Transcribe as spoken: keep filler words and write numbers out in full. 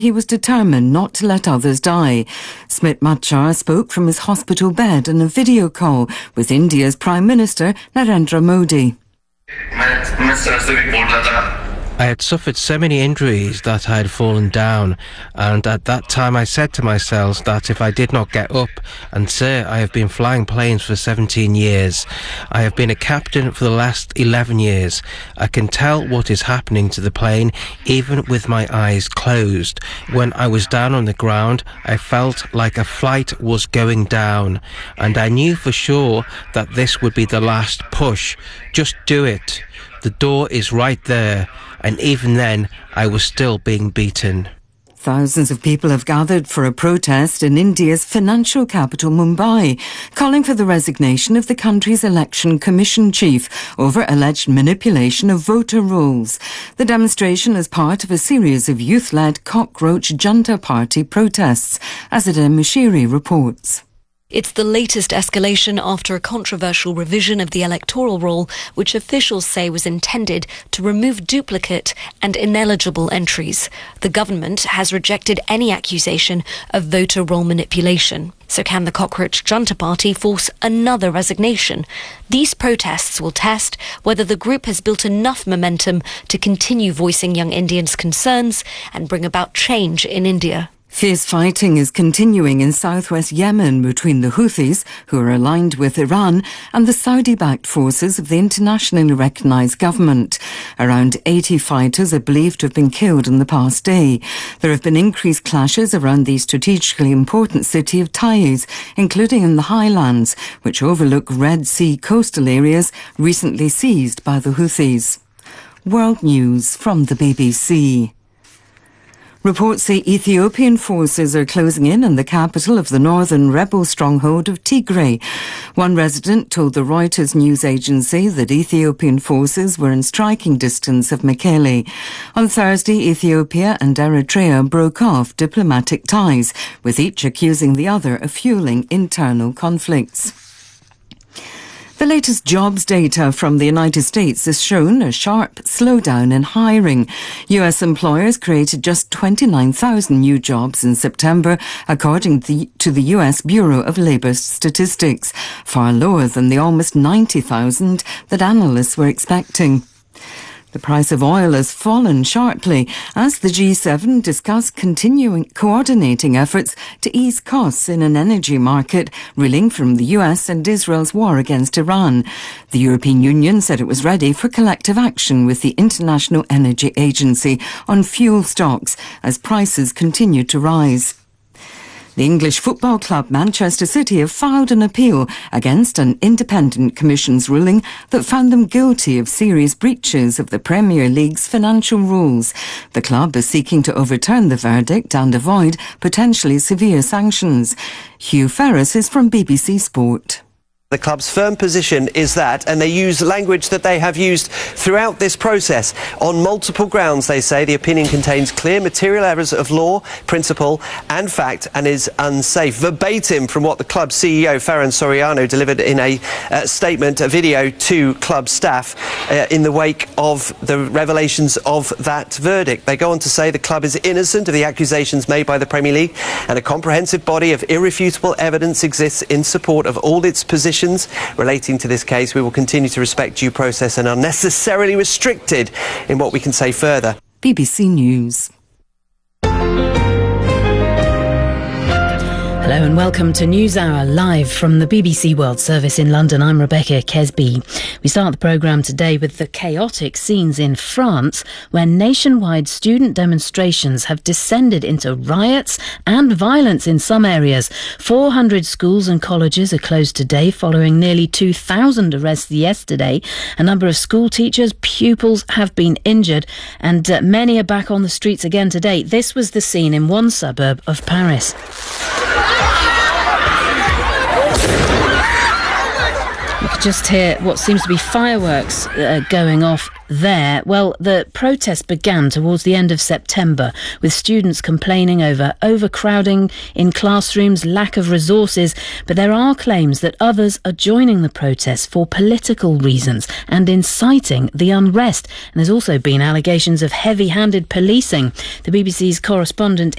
He was determined not to let others die. Smit Machar spoke from his hospital bed in a video call with India's Prime Minister Narendra Modi. I had suffered so many injuries that I had fallen down, and at that time I said to myself that if I did not get up, and sir, I have been flying planes for seventeen years. I have been a captain for the last eleven years. I can tell what is happening to the plane even with my eyes closed. When I was down on the ground, I felt like a flight was going down, and I knew for sure that this would be the last push. Just do it. The door is right there. And even then, I was still being beaten. Thousands of people have gathered for a protest in India's financial capital, Mumbai, calling for the resignation of the country's election commission chief over alleged manipulation of voter rolls. The demonstration is part of a series of youth-led cockroach Janta Party protests, as Azadeh Mushiri reports. It's the latest escalation after a controversial revision of the electoral roll, which officials say was intended to remove duplicate and ineligible entries. The government has rejected any accusation of voter roll manipulation. So can the cockroach Janta Party force another resignation? These protests will test whether the group has built enough momentum to continue voicing young Indians' concerns and bring about change in India. Fierce fighting is continuing in southwest Yemen between the Houthis, who are aligned with Iran, and the Saudi-backed forces of the internationally recognised government. Around eighty fighters are believed to have been killed in the past day. There have been increased clashes around the strategically important city of Taiz, including in the highlands, which overlook Red Sea coastal areas recently seized by the Houthis. World News from the B B C. Reports say Ethiopian forces are closing in on the capital of the northern rebel stronghold of Tigray. One resident told the Reuters news agency that Ethiopian forces were in striking distance of Mekele. On Thursday, Ethiopia and Eritrea broke off diplomatic ties, with each accusing the other of fueling internal conflicts. The latest jobs data from the United States has shown a sharp slowdown in hiring. U S employers created just twenty-nine thousand new jobs in September, according to the U S Bureau of Labor Statistics, far lower than the almost ninety thousand that analysts were expecting. The price of oil has fallen sharply as the G seven discuss continuing coordinating efforts to ease costs in an energy market reeling from the U S and Israel's war against Iran. The European Union said it was ready for collective action with the International Energy Agency on fuel stocks as prices continue to rise. The English football club Manchester City have filed an appeal against an independent commission's ruling that found them guilty of serious breaches of the Premier League's financial rules. The club is seeking to overturn the verdict and avoid potentially severe sanctions. Hugh Ferris is from B B C Sport. The club's firm position is that, and they use language that they have used throughout this process. On multiple grounds, they say the opinion contains clear material errors of law, principle and fact and is unsafe. Verbatim from what the club C E O, Ferran Soriano, delivered in a uh, statement, a video to club staff uh, in the wake of the revelations of that verdict. They go on to say the club is innocent of the accusations made by the Premier League and a comprehensive body of irrefutable evidence exists in support of all its positions relating to this case. We will continue to respect due process and are necessarily restricted in what we can say further. B B C News. Hello and welcome to NewsHour live from the B B C World Service in London. I'm Rebecca Kesby. We start the programme today with the chaotic scenes in France where nationwide student demonstrations have descended into riots and violence in some areas. four hundred schools and colleges are closed today following nearly two thousand arrests yesterday. A number of school teachers, pupils have been injured and uh, many are back on the streets again today. This was the scene in one suburb of Paris. just hear what seems to be fireworks uh, going off there. Well, the protest began towards the end of September with students complaining over overcrowding in classrooms, lack of resources, but there are claims that others are joining the protests for political reasons and inciting the unrest. And there's also been allegations of heavy-handed policing. The B B C's correspondent